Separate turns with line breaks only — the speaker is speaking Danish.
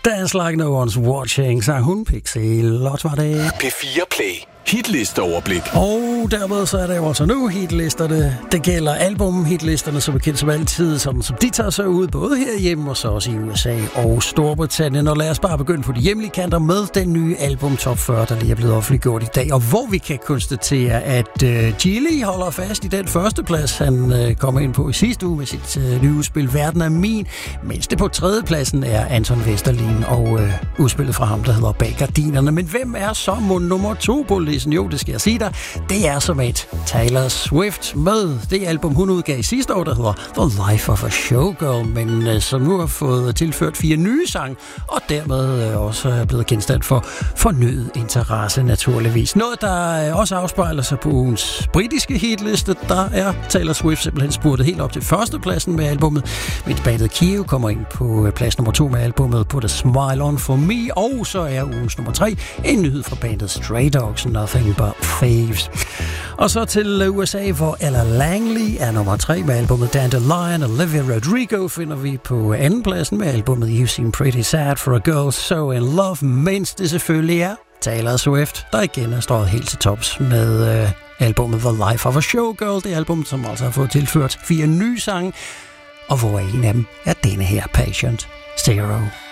Dance Like No One's Watching, sang hun. Pixelot var det.
P4 Play. Hitlisteoverblik.
Og dermed så er det jo altså nu hitlisterne. Det gælder album-hitlisterne, som bekendt som altid, som de tager sig ud både herhjemme og så også i USA og Storbritannien. Og lad os bare begynde på de hjemlige kanter med den nye album Top 40, der lige er blevet offentliggjort i dag. Og hvor vi kan konstatere, at Gilly holder fast i den første plads, han kommer ind på i sidste uge med sit nye udspil Verden er min. Mens det på tredjepladsen er Anton Vesterlin og udspillet fra ham, der hedder Bag Gardinerne. Men hvem er så nummer 2 på listen? Jo, det skal jeg sige dig. Det er som et Taylor Swift med det album, hun udgav sidste år, der hedder The Life of a Showgirl, men som nu har fået tilført 4 nye sange, og dermed også er blevet genstand for fornyet interesse, naturligvis. Noget, der også afspejler sig på ugens britiske hitliste, der er Taylor Swift simpelthen spurtet helt op til førstepladsen med albumet, mens bandet Kiev kommer ind på plads nummer 2 med albumet Put a Smile On For Me, og så er ugens nummer 3 en nyhed fra bandet Stray Dogs, Nothing But Thieves. Og så til USA, hvor Ella Langley er nummer 3 med albumet Dandelion. Olivia Rodrigo finder vi på andenpladsen med albumet You Seem Pretty Sad For A Girl So In Love, mens det selvfølgelig er Taylor Swift, der igen er stået helt til tops med albumet The Life of a Showgirl. Det album, som altså har fået tilført 4 nye sange, og hvor en af dem er denne her, Patient Zero.